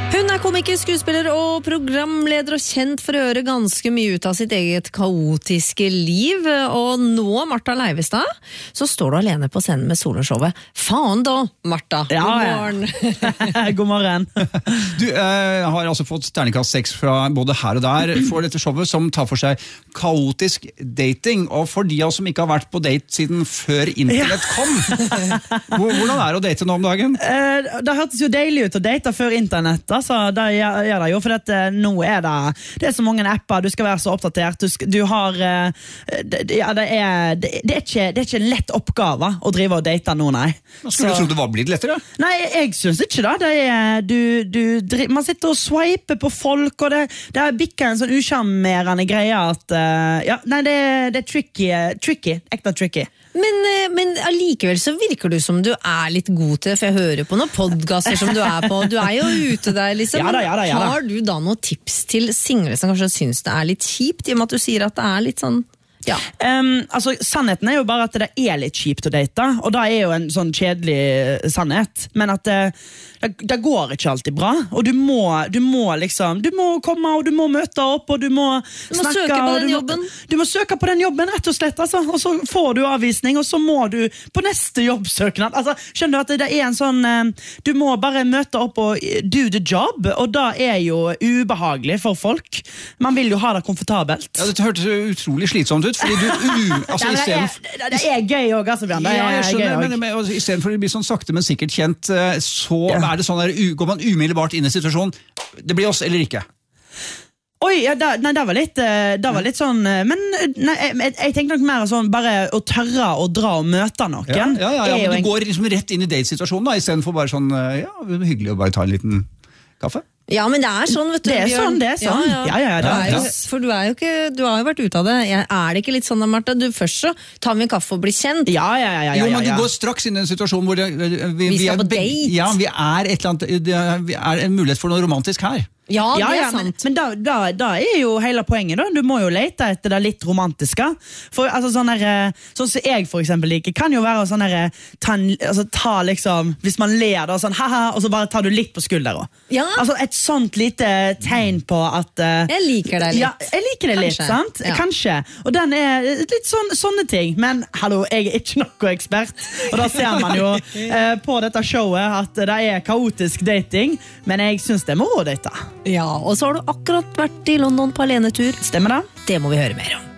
Hun komiker, skuespiller og programleder og kjent for å gjøre ganske mye ut av sitt eget kaotiske liv. Og nå, Martha Leivestad, så står du alene på scenen med soloshowet. Faen da, Martha. God morgen. God morgen. Du har altså fått stjernekast 6 fra både her og der for dette showet, som tar for seg kaotisk dating. Og for de av oss som ikke har vært på date siden før internett kom, hvordan det å date nå om dagen? Det hørtes jo deilig ut å date før internett, så det gjør det jo, for nå det så mange apper, du skal være så oppdatert, du har det er ikke en lett oppgave å drive og date nå, nei. Skulle du tro det var blitt lettere? Nei, jeg synes ikke det man sitter og swiper på folk, og det bikker en sånn usjarmerende greie at det tricky, ekte tricky. Men allikevel så virker du som du litt god til det, for jeg hører på noen podcaster som du på. Du jo ute der, liksom. Ja da. Har du da noen tips til single som kanskje synes det litt kjipt, i og med at du sier at det litt sånn, ja. Altså, sannheten jo bare at det litt kjipt å date, og det jo en sånn kjedelig sannhet, men at det går ikke alltid bra, og du må komme, og du må møte opp, og du må snakke, søke på den jobben. Du må søke på den jobben, rett og slett, altså. Og så får du avvisning, og så må du på neste jobbsøknad, altså, skjønner du at det en sånn, du må bare møte opp og do the job, og det jo ubehagelig for folk. Man vil jo ha det komfortabelt. Ja, det hørtes utrolig slitsomt ut, fordi du altså, det gøy også, altså, Bjørn. Jeg skjønner, men i stedet for å bli sånn sakte, men sikkert kjent, så det sånn der, går man umiddelbart inn i situasjonen, det blir oss eller ikke? Oi, det var litt sånn, men jeg tenkte nok mer sånn, bare å tørre å dra og møte noen. Ja, men du går liksom rett inn i date-situasjonen da, i stedet for bare sånn, hyggelig å bare ta en liten kaffe. Ja, men det sånn, vet du. Det sånn. Ja. For du har jo vært ute av det. Det ikke litt sånn, Martha? Først så tar vi en kaffe og blir kjent. Ja. Jo, men du går straks inn i en situasjon hvor vi skal på date. Ja, vi et eller annet, vi en mulighet for noe romantisk her. Ja, det sant. Men da jo hele poenget da. Du må jo lete etter det litt romantiske. For altså, sånn som jeg for eksempel liker, kan jo være sånn ta liksom, hvis man ler da, sånn haha, og så bare tar du litt på skulderen. Ja. Altså et sånt lite tegn på at jeg liker det litt. Ja, jeg liker det litt, sant? Ja. Kanskje. Og den litt sånne ting. Men hallo, jeg ikke noe ekspert. Og da ser man jo på dette showet at det kaotisk dating, men jeg synes det må date. Ja, og så har du akkurat vært i London på alenetur. Stemmer det? Det må vi høre mer om.